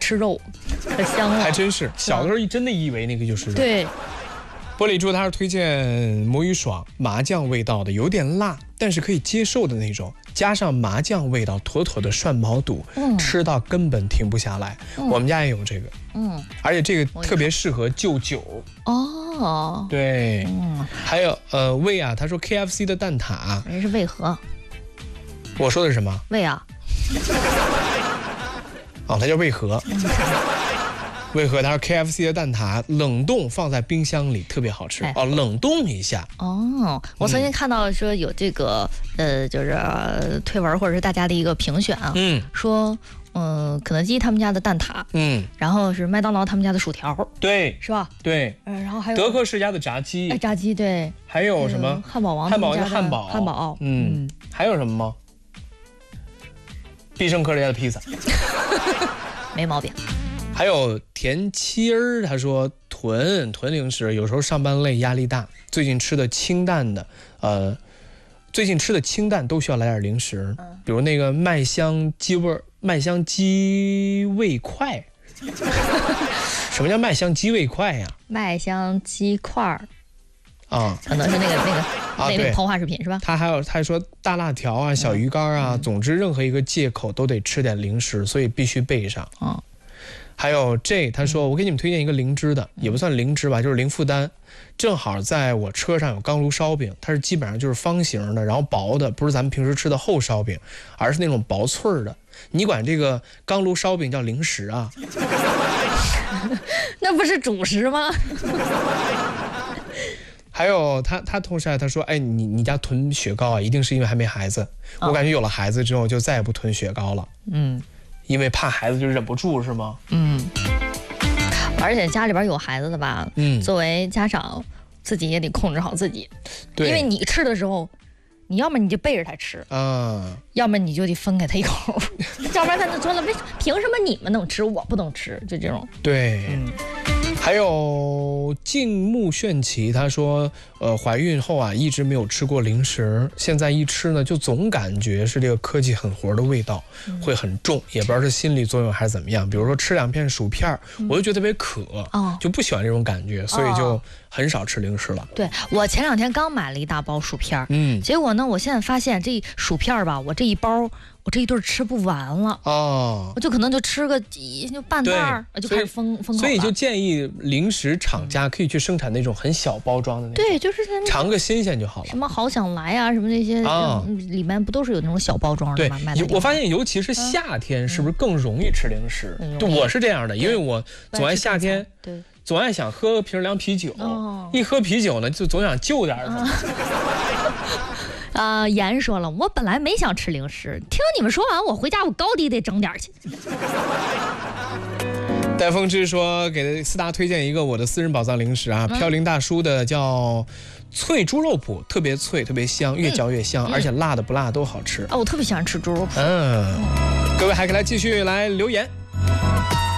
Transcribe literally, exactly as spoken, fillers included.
吃肉，可香了。 还真是，小的时候真的以为那个就是肉。 对。 玻璃珠他是推荐魔芋爽，麻酱味道的，有点辣，但是可以接受的那种，加上麻酱味道妥妥的涮毛肚，嗯、吃到根本停不下来。嗯、我们家也有这个，嗯，而且这个特别适合就酒。 哦， 对，嗯，还有呃魏啊，他说 K F C 的蛋挞， 人是为何？ 我说的是什么？ 魏啊。 哦，它叫为何。为何他说 K F C 的蛋挞冷冻放在冰箱里特别好吃、哎、哦，冷冻一下哦。我曾经看到说有这个、嗯、呃，就是推文或者是大家的一个评选啊，嗯，说嗯、呃，肯德基他们家的蛋挞，嗯，然后是麦当劳他们家的薯条， 对， 是吧？ 对， 嗯、呃，然后还有德克士家的炸鸡， 哎，炸鸡对， 还有什么、 呃、汉堡王汉堡家的汉堡汉堡， 嗯，嗯还有什么吗？必胜客家的披萨， 没毛病。 还有田七儿，他说囤囤零食，有时候上班累，压力大，最近吃的清淡的，呃，最近吃的清淡都需要来点零食，嗯、比如那个麦香鸡味麦香鸡味块。什么叫麦香鸡味块呀、啊？ 麦香鸡块儿。 啊， 可能是那个那个、 啊、 那个膨化食品是吧？ 他还有他还说大辣条啊、小鱼干啊，嗯、总之任何一个借口都得吃点零食，所以必须备上。嗯。还有 J 他说我给你们推荐一个灵芝的，也不算灵芝吧，就是零负担，正好在我车上有钢炉烧饼，它是基本上就是方形的，然后薄的，不是咱们平时吃的厚烧饼，而是那种薄脆的。你管这个钢炉烧饼叫零食啊？ 那不是主食吗？ 还有他他同事他说，哎，你你家囤雪糕啊，一定是因为还没孩子。哦、我感觉有了孩子之后就再也不囤雪糕了。嗯。因为怕孩子就忍不住是吗？嗯， 而且家里边有孩子的吧，嗯，作为家长自己也得控制好自己，对，因为你吃的时候，你要么你就背着他吃啊，要么你就得分给他一口，要不然他就说了，为凭什么你们能吃我不能吃？就这种。 对，嗯。还有静木炫奇，他说，呃，怀孕后啊，一直没有吃过零食，现在一吃呢，就总感觉是这个科技狠活的味道，嗯、会很重，也不知道是心理作用还是怎么样。比如说吃两片薯片，嗯、我就觉得特别渴，哦、就不喜欢这种感觉，所以就很少吃零食了。 对，我前两天刚买了一大包薯片，嗯，结果呢，我现在发现这薯片吧，我这一包。我这一顿吃不完了哦，我就可能就吃个几就半袋儿，就开始封封口了。 所以就建议零食厂家可以去生产那种很小包装的那种， 对，就是尝个新鲜就好了。 什么好想来啊，什么那些啊，里面不都是有那种小包装的吗？ 对，我发现尤其是夏天，是不是更容易吃零食？对，我是这样的，因为我总爱夏天，对，总爱想喝瓶凉啤酒，一喝啤酒呢，就总想就点什么。 呃，严说了，我本来没想吃零食，听你们说完，我回家我高低得整点去。 戴风之说，给四大推荐一个我的私人宝藏零食啊，嗯、飘零大叔的叫脆猪肉脯，特别脆，特别香，越嚼越香，嗯、而且辣的不辣都好吃。 啊，我特别喜欢吃猪肉脯。 嗯，各位还可以来继续来留言。